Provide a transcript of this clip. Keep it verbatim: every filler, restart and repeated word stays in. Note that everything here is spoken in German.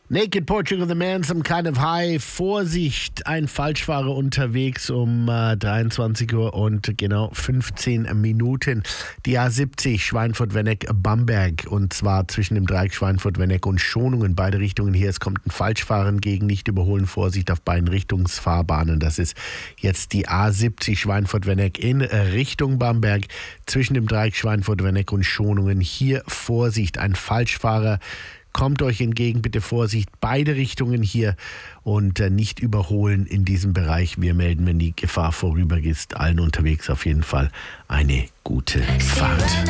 Naked Portugal The Man, Some Kind of High. Vorsicht, ein Falschfahrer unterwegs um äh, dreiundzwanzig Uhr und genau fünfzehn Minuten. Die A siebzig Schweinfurt-Wenneck-Bamberg, und zwar zwischen dem Dreieck Schweinfurt-Wenneck und Schonungen. Beide Richtungen hier. Es kommt ein Falschfahrer entgegen. Nicht überholen. Vorsicht auf beiden Richtungsfahrbahnen. Das ist jetzt die A siebzig Schweinfurt-Wenneck in Richtung Bamberg. Zwischen dem Dreieck Schweinfurt-Wenneck und Schonungen. Hier Vorsicht, ein Falschfahrer kommt euch entgegen, bitte Vorsicht, beide Richtungen hier und äh, nicht überholen in diesem Bereich. Wir melden, wenn die Gefahr vorüber ist, allen unterwegs auf jeden Fall eine gute Fahrt.